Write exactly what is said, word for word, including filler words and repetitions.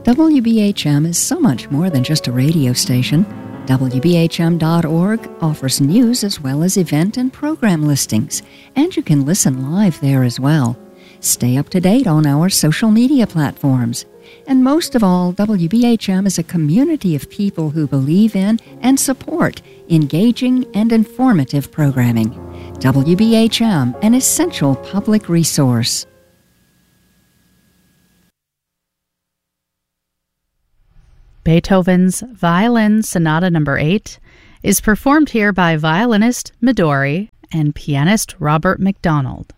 W B H M is so much more than just a radio station. W B H M dot org offers news as well as event and program listings, and you can listen live there as well. Stay up to date on our social media platforms. And most of all, W B H M is a community of people who believe in and support engaging and informative programming. W B H M, an essential public resource. Beethoven's Violin Sonata Number eight is performed here by violinist Midori and pianist Robert McDonald.